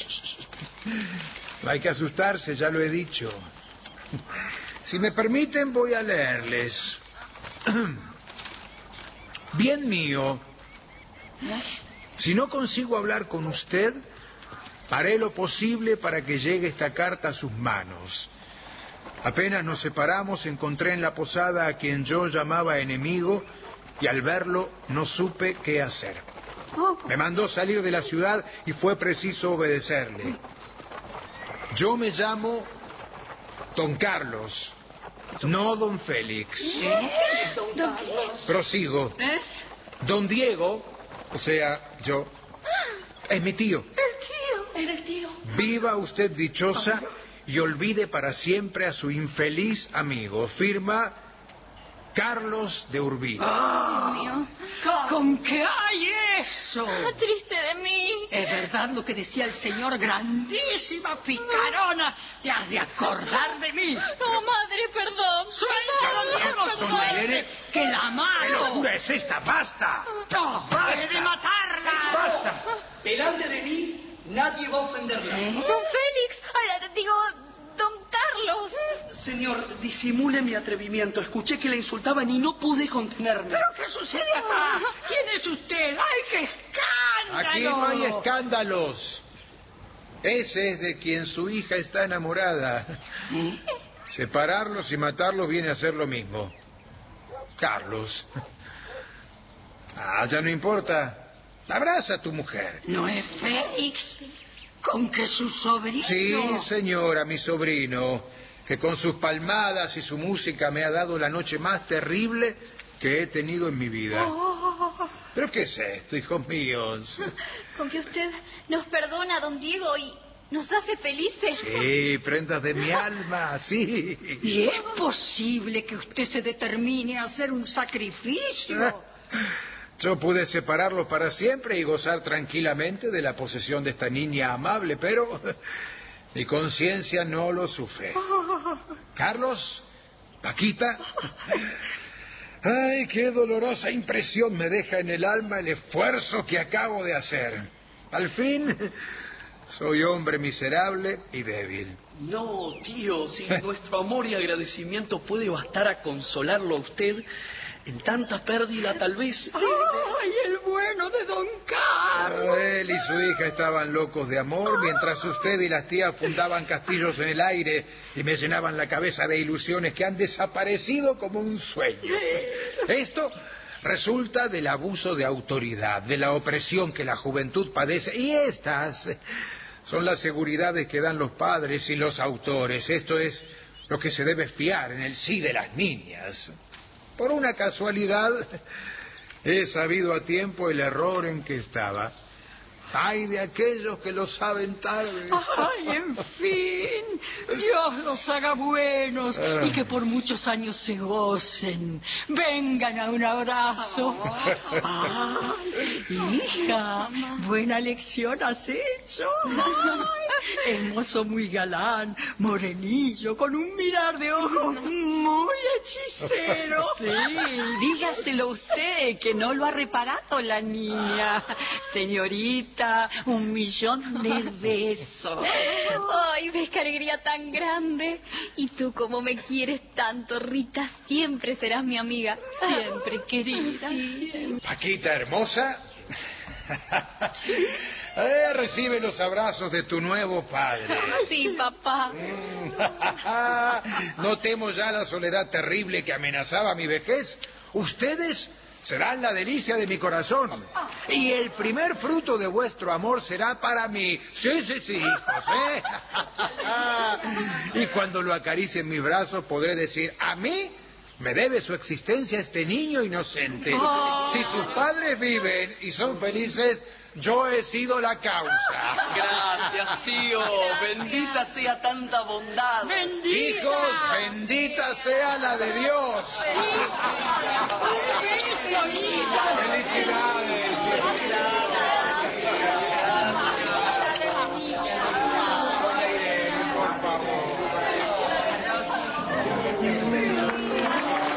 No hay que asustarse, ya lo he dicho. Si me permiten, voy a leerles. Bien mío, si no consigo hablar con usted, haré lo posible para que llegue esta carta a sus manos. Apenas nos separamos, encontré en la posada a quien yo llamaba enemigo y al verlo no supe qué hacer. Me mandó salir de la ciudad y fue preciso obedecerle. Yo me llamo Don Carlos, no Don Félix. ¿Eh? Don Carlos. Prosigo. ¿Eh? Don Diego, o sea, yo, es mi tío. El tío. ¿El tío? Viva usted dichosa y olvide para siempre a su infeliz amigo. Firma Carlos de Urbí. Ah, Dios mío. ¿Con qué hay eso? ¡Ah, triste de mí! Es verdad lo que decía el señor, grandísima picarona. Te has de acordar de mí. No, madre, perdón. Suéltalo, no perdón. suele, que la ¿Qué mato. locura es esta? ¡Basta! No, he de matarla. ¡Basta! Delante de mí nadie va a ofenderla. Don Félix, ah, digo, Don Carlos. Señor, disimule mi atrevimiento. Escuché que le insultaban y no pude contenerme. ¿Pero qué sucede acá? ¿Quién es usted? ¡Ay, qué escándalo! Aquí no hay escándalos. Ese es de quien su hija está enamorada. Separarlos y matarlos viene a ser lo mismo. Carlos. Ah, ya no importa. Abraza a tu mujer. ¿No es Félix? ¿Con que su sobrino? Sí, señora, mi sobrino, que con sus palmadas y su música me ha dado la noche más terrible que he tenido en mi vida. ¿Pero qué es esto, hijos míos? Con que usted nos perdona, Don Diego, y nos hace felices. Sí, prendas de mi alma, sí. ¿Y es posible que usted se determine a hacer un sacrificio? Yo pude separarlos para siempre y gozar tranquilamente de la posesión de esta niña amable, pero mi conciencia no lo sufre. Carlos, Paquita, ay, qué dolorosa impresión me deja en el alma el esfuerzo que acabo de hacer. Al fin, soy hombre miserable y débil. No, tío, si nuestro amor y agradecimiento puede bastar a consolarlo a usted en tanta pérdida, tal vez... ¡Ay, el bueno de Don Carlos! Él y su hija estaban locos de amor, mientras usted y las tías fundaban castillos en el aire y me llenaban la cabeza de ilusiones que han desaparecido como un sueño. Esto resulta del abuso de autoridad, de la opresión que la juventud padece, y estas son las seguridades que dan los padres y los autores. Esto es lo que se debe fiar en el sí de las niñas. Por una casualidad, he sabido a tiempo el error en que estaba. ¡Ay de aquellos que lo saben tarde! ¡Ay, en fin! Dios los haga buenos y que por muchos años se gocen. Vengan a un abrazo. ¡Ay, hija! Buena lección has hecho. ¡Ay, hermoso, muy galán, morenillo, con un mirar de ojos muy hechicero! Sí, dígaselo usted, que no lo ha reparado la niña. Señorita, un millón de besos. Ay, ves qué alegría tan grande. Y tú, como me quieres tanto, Rita, siempre serás mi amiga. Siempre, querida. Sí. Paquita hermosa, eh, recibe los abrazos de tu nuevo padre. Sí, papá. ¿No temo ya la soledad terrible que amenazaba mi vejez? Ustedes serán la delicia de mi corazón. Y el primer fruto de vuestro amor será para mí. Sí, sí, sí, hijos, ¿eh? Y cuando lo acaricie en mis brazos podré decir, a mí me debe su existencia este niño inocente. Si sus padres viven y son felices, yo he sido la causa. Gracias, tío. Bendita sea tanta bondad. ¡Bendita! Hijos, bendita sea la de Dios. ¡Un beso, hija! ¡Felicidades!